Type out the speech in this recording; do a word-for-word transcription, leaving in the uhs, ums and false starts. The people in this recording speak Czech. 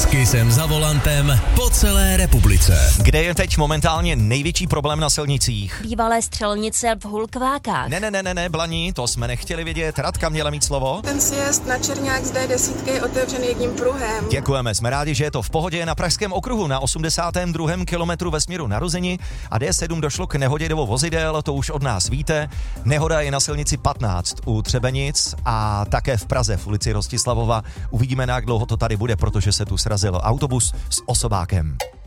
S Kissem za volantem po celé republice. Kde je teď momentálně největší problém na silnicích? Bývalé střelnice v Hulkvákách. Ne, ne, ne, ne, ne, Blaní, to jsme nechtěli vědět. Radka měla mít slovo. Ten sjezd na Černák z D deset je otevřen jedním pruhem. Děkujeme, jsme rádi, že je to v pohodě. Na Pražském okruhu na osmdesátém druhém kilometru ve směru na Rozeni a D sedm došlo k nehodě dvou vozidel, to už od nás víte. Nehoda je na silnici patnáct u Třebenic a také v Praze v ulici Rostislavova. Uvidíme, jak dlouho to tady bude, protože se tu srazil autobus s osobákem.